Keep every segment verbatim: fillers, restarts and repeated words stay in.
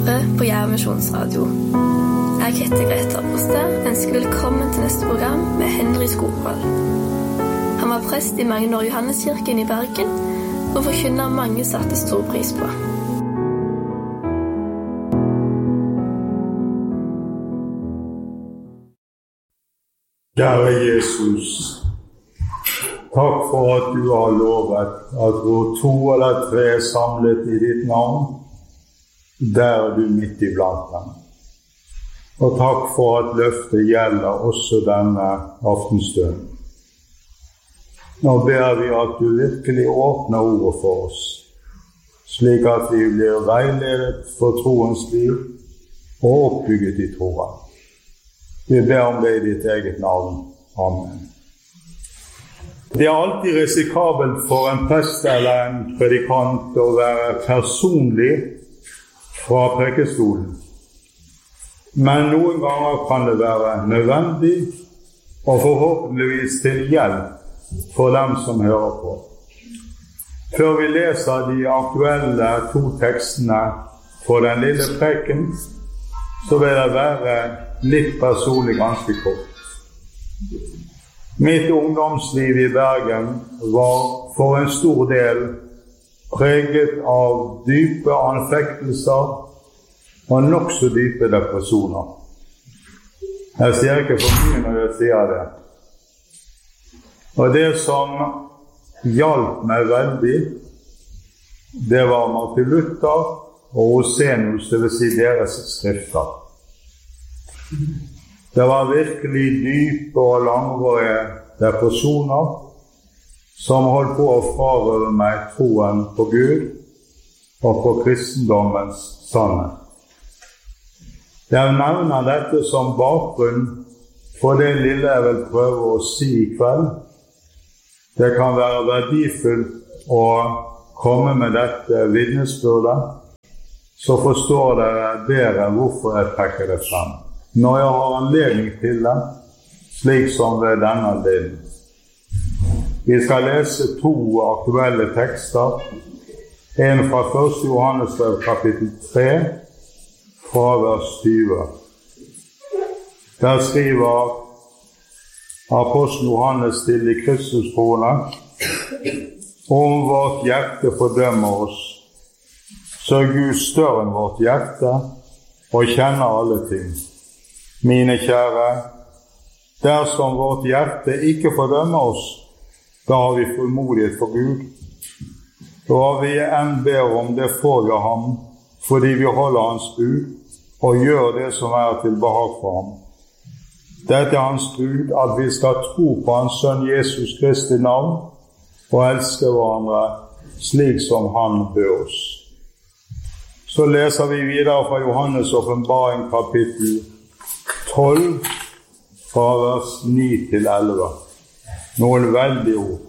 hører på Jerv Misjonsradio. Jeg heter Greta Apostel, ønsker velkommen til neste program med Henry Skogvold. Han var prest i mange år i Johanneskirken i Bergen, og forkynner mange satte stor pris på. Kjære Jesus, takk for at du har lovet at hvor to eller tre er samlet i ditt navn, der er du midt i blant dem. Og takk for at løftet gjelder også denne aftenstund. Nå ber vi at du virkelig åpner ordet for oss, slik at vi blir veiledet for troens liv og oppbygget i troen. Vi ber om det i ditt eget navn. Amen. Det er alltid risikabelt for en prest eller en predikant å være personlig fra prekestolen. Men noen ganger kan det være nødvendig og forhåpentligvis til hjelp for dem som hører på. Før vi leser de aktuelle to tekstene for den lille preken, så vil det være litt personlig ganske kort. Mitt ungdomsliv i Bergen var for en stor del preget av dype anfektelser og nok så dype depresjoner. Jeg sier ikke for mye når jeg sier det. Og det som hjalp meg veldig, det var Martin Luther og Orsenus, det vil si deres skrifter. Det var virkelig dype og langvarige depresjoner som holdt på å frarøve meg troen på Gud og på kristendommens sannhet. Jeg nevner dette som bakgrunn for det lille jeg vil prøve å si i kveld. Det kan være verdifullt å komme med dette vitnesbyrdet, så forstår dere bedre hvorfor jeg trekker det frem, når jeg har anledning til det, slik som ved denne anledning. Vi skal lese to aktuelle tekster, en fra første Johannes kapittel tre, fra vers tyve. Der skriver apostelen Johannes til de Kristustroende: om vårt hjerte fordømmer oss, så er Gud større enn vårt hjerte og kjenner alle ting. Mine kjære, dersom vårt hjerte ikke fordømmer oss, da har vi frimodighet for Gud. Og hva vi enn ber om, det får vi ham, fordi vi holder hans bud og gjør det som er til behag for ham. Dette er hans bud, at vi skal tro på hans sønn Jesus Kristi navn og elske hverandre slik som han bør oss. Så leser vi videre fra Johannes åpenbaring kapittel tolv, fra vers ni til elleve. Noen veldige ord.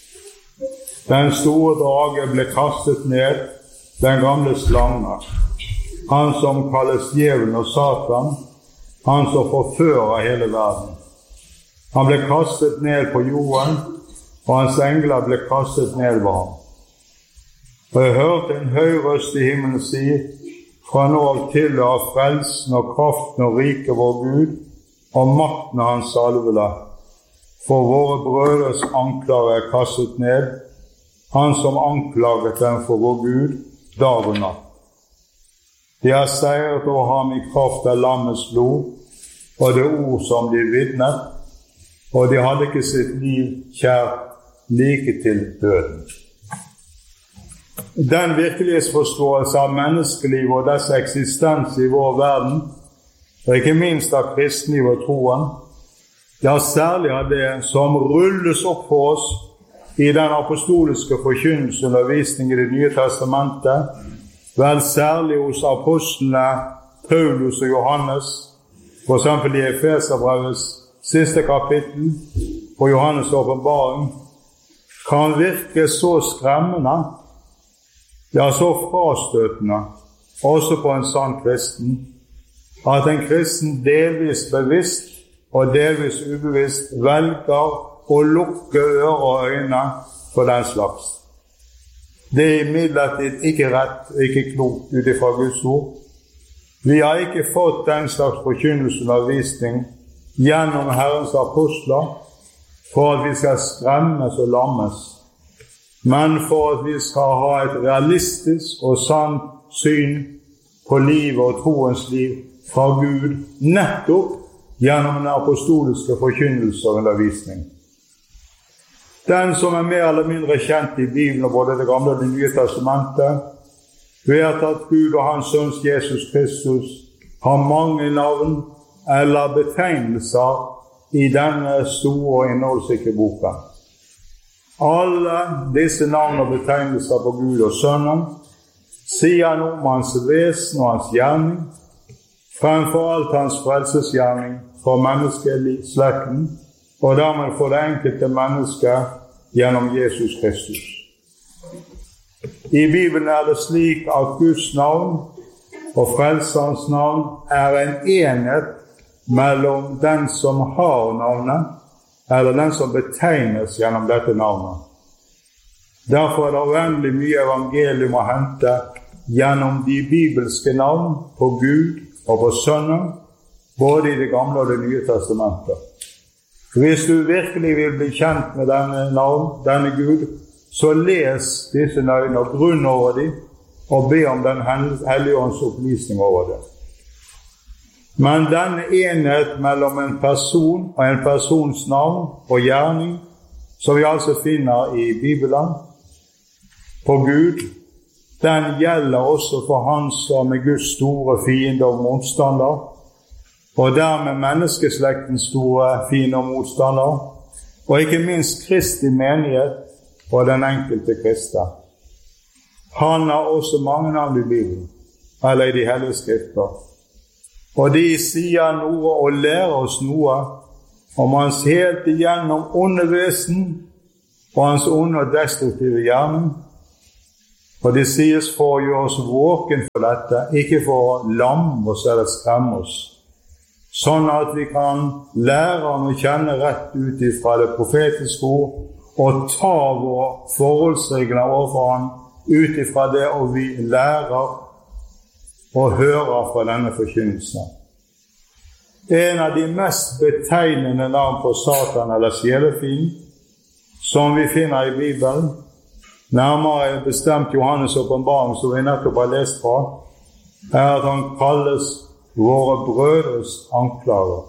Den store drage ble kastet ned, den gamle slange, han som kalles djevelen og Satan, han som forfører hele verden. Han ble kastet ned på jorden, og hans engler ble kastet ned ved ham. Og jeg hørte en høy røst i himmelen si: fra nå av tilhører frelsen og kraften og riket vår Gud, og makten hans salvede. For våre brødres anklager er kastet ned, han som anklaget dem for vår Gud dag og natt. De har seiret over ham i kraft av lammets blod, og det ord som de vitnet, og de hadde ikke sitt liv kjært like til døden. Den virkelighetsforståelse av menneskeliv og dess eksistens i vår verden, og ikke minst av kristenliv og troen, ja, særlig av det som rulles opp for oss i den apostoliske forkynnelse og undervisning i Det nye testamentet, vel særlig hos apostlene Paulus og Johannes, for eksempel i Efeserbrevets siste kapittel og Johannes åpenbaring, kan virke så skremmende, ja, så frastøtende, også på en sann kristen, at en kristen delvis bevisst og delvis ubevisst velger å lukke ører og øyne for den slags. Det er imidlertid ikke rett, ikke klokt ut ifra Guds ord. Vi har ikke fått den slags forkynnelseundervisning gjennom Herrens apostler for at vi skal skremmes og lammes, men for at vi skal ha et realistisk og sant syn på livet og troens liv fra Gud, nettopp gjennom den apostoliske forkynnelse og undervisning. Den som er mer eller mindre kjent i Bibelen og både det gamle og det nye testamentet, vet at Gud og hans sønns Jesus Kristus har mange navn eller betegnelser i denne store og innholdsrike boken. Alle disse navn og betegnelser på Gud og Sønnen sier noe om hans vesen og hans gjerning, fremfor alt hans frelsesgjerning for menneskeslekten, og dermed for det enkelte mennesket gjennom Jesus Kristus. I Bibelen er det slik at Guds navn og frelserens navn er en enhet mellom den som har navnet, eller den som betegnes gjennom dette navnet. Derfor er det uendelig mye evangelium å hente gjennom de bibelske navn på Gud og på Sønnen, både i det gamle og det nye testamentet. Hvis du virkelig vil bli kjent med denne navn, denne Gud, så les disse nøyene og grunn over dem, og be om den hellige ånds opplysning over det. Men denne enhet mellom en person og en persons navn og gjerning, som vi altså finner i Bibelen, på Gud, den gjelder også for han som er Guds store fiende og motstander, og dermed menneskeslektens store fiende og motstander, og ikke minst Kristi menighet og den enkelte kristne. Han har også mange navn i Bibelen, eller i de hellige skrifter. Og de sier noe og lærer oss noe om hans helt igjennom onde vesen og hans onde og destruktive gjerning. Og det sies for å gjøre oss våken for dette, ikke for å lamme oss eller skremme oss, sånn at vi kan lære han å kjenne rett ut fra det profetiske ord og ta våre forholdsregler overfor han ut fra det, og vi lærer og hører fra denne forkynnelsen. En av de mest betegnende navn på Satan eller sjelefienden som vi finner i Bibelen, nærmere bestemt Johannes' åpenbaring, som vi nettopp har lest fra, er at han kalles våre brødres anklager,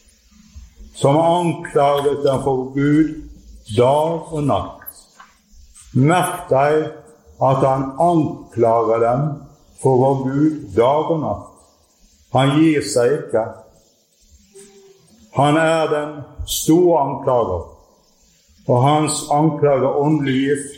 som anklaget dem for Gud dag og natt. Merk deg at han anklager dem for vår Gud dag og natt. Han gir seg ikke. Han er den store anklager, og hans anklager åndelig gift,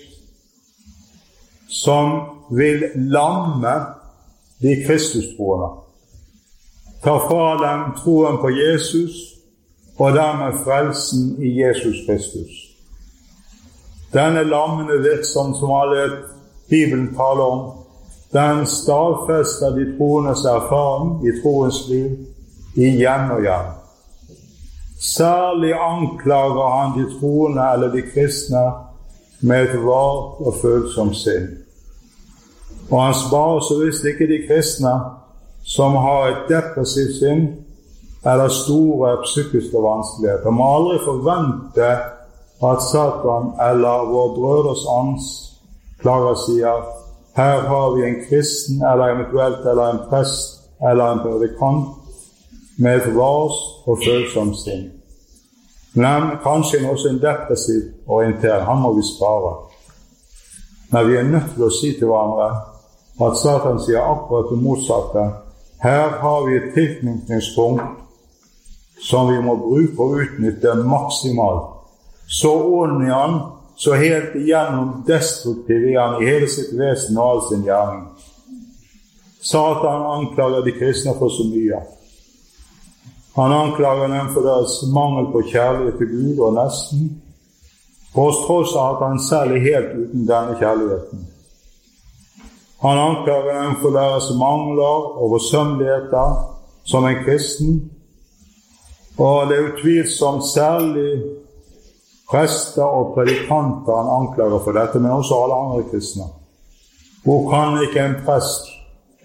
som vil lamme de Kristus-troende, ta fra dem troen på Jesus, og dermed frelsen i Jesus Kristus. Denne lammende virksomhet som alle Bibelen taler om, den stadfester de troendes erfaring i troens liv igjen og igjen. Særlig anklager han de troende eller de kristne med et vart og følsomt sinn. Og han sparer så visst ikke de kristne som har et depressivt sinn eller store psykiske vanskeligheter. Man må aldri forvente at Satan eller vår brødres anklager sier: her har vi en kristen, eller eventuelt eller en prest, eller en predikant, med et vars og følsomt sinn. Men kanskje også en depressiv orientering. Han må vi spare. Men vi er nødt til å si til hverandre at Satan sier akkurat det motsatte. Her har vi et tilknytningspunkt som vi må bruke og utnytte maksimalt. Så ond er han, så helt igjennom destruktiv er han i hele sitt vesen og all sin gjerning. Satan anklager de kristne for så mye. Han anklager dem for deres mangel på kjærlighet til Gud og nesten, på tross av at han selv er helt uten denne kjærligheten. Han anklager dem for deres mangler og forsømmeligheter som en kristen, og det er utvilsomt særlig prester og predikanter han anklager for dette, men også alle andre kristne. Hvor kan ikke en prest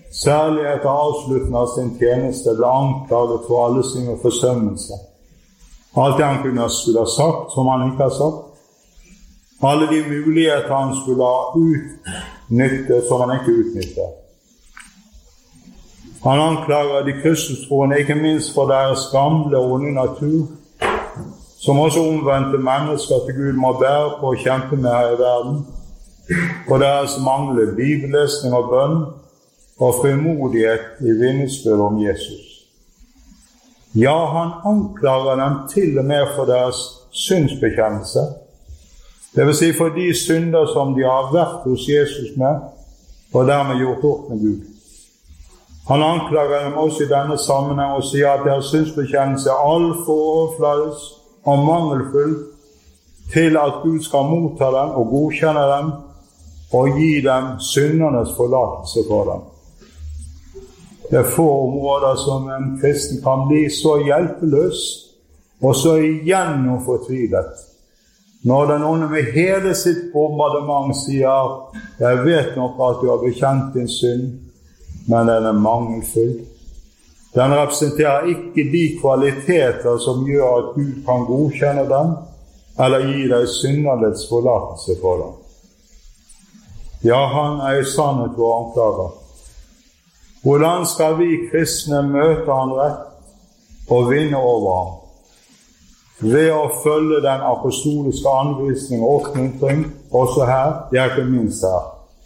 særlig etter avslutten av sin tjeneste, ble anklaget for alle sine forsømmelser. Alt det han kunne skulle ha sagt, som han ikke har sagt. Alle de muligheter han skulle ha utnyttet, som han ikke utnyttet. Han anklager de kristustroende ikke minst for deres gamle og onde natur, som også omvendte mennesker til Gud må bære på og kjempe med her i verden, for deres manglende bibellesning og bønn og frimodighet i vitnesbyrd om Jesus. Ja, han anklager dem til og med for deres syndsbekjennelse, det vil si for de synder som de har vært hos Jesus med, og dermed gjort opp med Gud. Han anklager dem også i denne sammenheng og sier at deres synsbekjennelse er altfor overfladisk og mangelfull til at Gud skal motta dem og godkjenne dem og gi dem syndernes forlatelse for dem. Det er få områder som en kristen kan bli så hjelpeløs og så igjennom fortvilet. Når den onde med hele sitt bombardement sier, jeg vet nok at du har bekjent din synd, men den er mangelfull. Den representerer ikke de kvaliteter som gjør at Gud kan godkjenne dem, eller gi deg syndernes forlatelse for dem. Ja, han er i sannhet vår anklager. Hvordan skal vi kristne møte han rett og vinne over ham? Ved å følge den apostoliske anvisning og oppmuntring, også her, det er ikke minst her.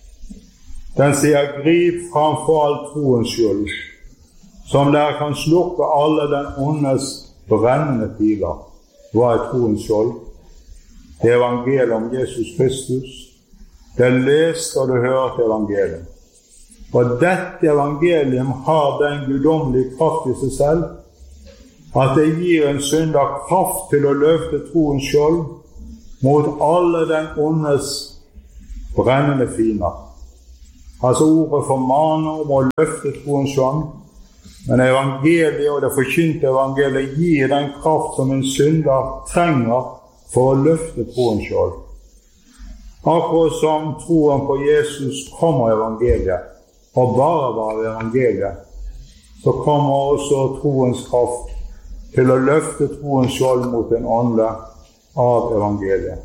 Den sier, grip framfor all troens skyld, som der kan slukke alle den ondes brennende piler. Hva er troens skjold? Det er evangeliet om Jesus Kristus. Det er lest og det hørt evangeliet. Og dette evangelium har den guddommelige kraft i seg selv, at det gir en synder kraft til å løfte troens skjold mot alle den ondes brennende fiender. Altså ordet formaner om å løfte troens skjold, men evangeliet og det forkynte evangeliet gir den kraft som en synder trenger for å løfte troens skjold. Akkurat som troen på Jesus kommer evangeliet, og bare var evangeliet, så kommer også troens kraft til å løfte troens skjold mot en ånde av evangeliet.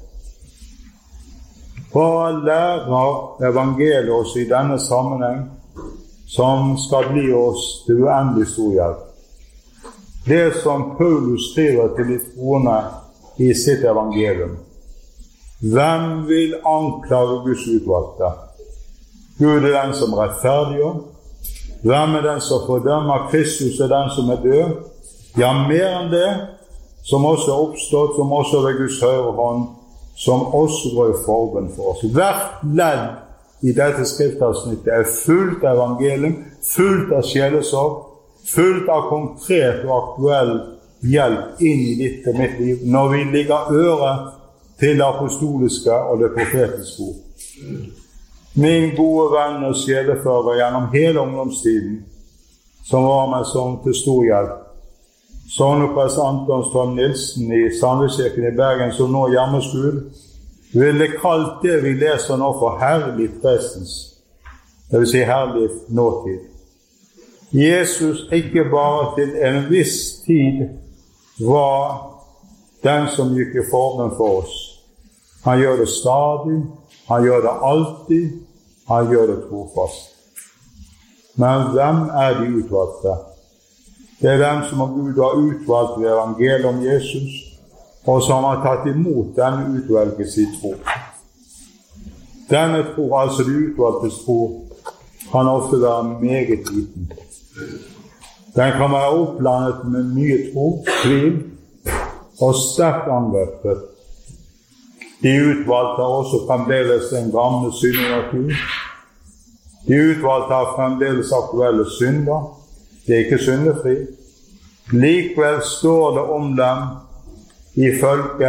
Hva lærer evangeliet oss i denne sammenheng som skal bli oss til uendelig stor hjelp? Det som Paulus skriver til de troende i sitt evangelium. Hvem vil anklage Guds utvalgte? Gud er den som rettferdiggjør. Hvem er den som fordømmer? Kristus er den som er død. Ja, mer enn det, som også er oppstått, som også ved Guds høyre hånd, som også går i forbønn for oss. Hvert ledd i dette skriftavsnittet er fullt av evangelium, fullt av sjelesorg, fullt av konkret og aktuell hjelp inn i ditt og mitt liv, når vi ligger øret til det apostoliske og det profetiske ord. Min gode venn og sjelefører gjennom hele ungdomstiden, som var meg som til stor hjelp, Sogneprest Anton Strøm Nilsen i Sandvikskirken i Bergen, som nå hjemmeskudd, ville kalt det vi leser nå for herlig presens, det vil si herlig nåtid. Jesus ikke bare til en viss tid var den som gikk i forbønn for oss. Han gjør det stadig, han gjør det alltid, han gjør det trofast. Men hvem er de utvalgte? Det er dem som Gud har utvalgt ved evangeliet om Jesus, og som har tatt imot denne utvelgelse i tro. Denne tro, altså de utvalgtes tro, kan ofte være meget liten. Den kan være opplandet med mye tro, tvil og sterkt angrepet. De utvalgte har også fremdeles en gammel syndenatur. De utvalgte har fremdeles aktuelle synder. De er ikke syndefri. Likevel står det om dem ifølge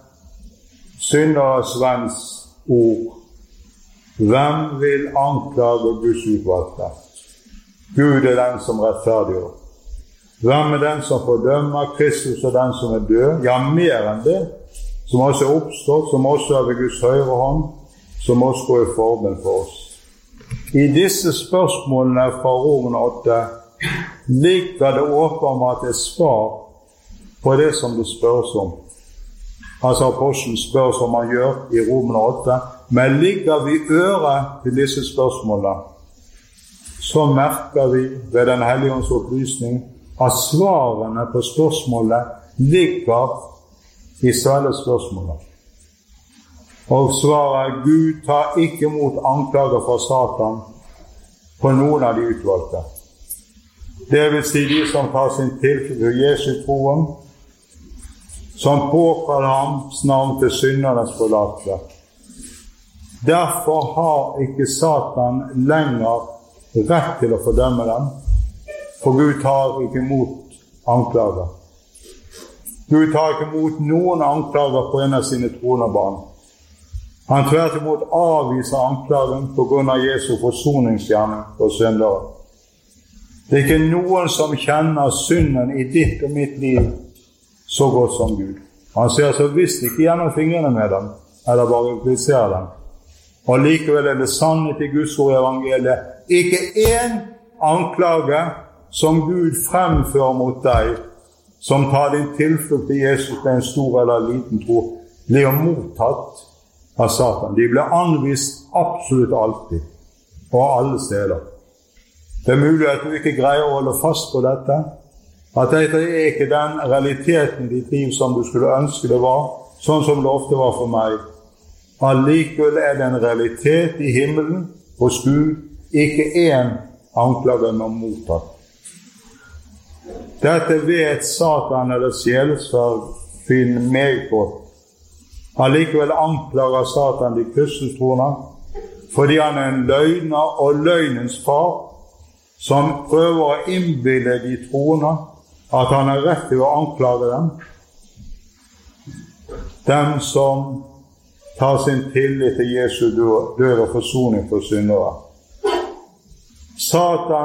synderes venns ord. Hvem vil anklage Guds utvalgte? Gud er den som rettferdiggjør. Hvem er den som fordømmer? Kristus er den som er død. Ja, mer enn det, som også er oppstått, som også er ved Guds høyre hånd, som også går i forbønn for oss. I disse spørsmålene fra Romerne åtte ligger det åpenbart et svar på det som det spørs om. Altså apostelen spør som han gjør i Romerne åtte, men ligger vi øret til disse spørsmålene, så merker vi ved den hellige ånds opplysning at svarene på spørsmålet ligger i selve spørsmålet. Og svaret er: Gud tar ikke imot anklager fra Satan på noen av de utvalgte. Det vil si de som tar sin tilflukt til Jesu troen, som påkaller hans navn til syndernes forlatelse. Derfor har ikke Satan lenger rett til å fordømme dem, for Gud tar ikke imot anklager. Gud tar ikke imot noen anklager på en av sine troende barn. Han tvert imot avviser anklagen på grunn av Jesu forsoningsgjerning for syndere. Det er ikke noen som kjenner synden i ditt og mitt liv så godt som Gud. Han ser så visst ikke gjennom fingrene med dem, eller bare impliserer dem. Og likevel er det sannhet i Guds ord i evangeliet. Ikke én anklage som Gud fremfører mot deg, som tar din tilflukt til Jesus med en stor eller liten tro, blir mottatt av Satan. De blir anvist absolutt alltid, og alle steder. Det er mulig at du ikke greier å holde fast på dette, at dette er ikke den realiteten i ditt liv som du skulle ønske det var, sånn som det ofte var for meg. Allikevel er det en realitet i himmelen hos Gud, ikke én anklage med mottatt. Dette vet Satan eller sjelsverd meget godt. Allikevel anklager Satan de kristentroende, fordi han er en løgner og løgnens far, som prøver å innbille de troende at han har rett til å anklage dem. Dem som tar sin tillit til Jesu død og forsoning for syndere. Satan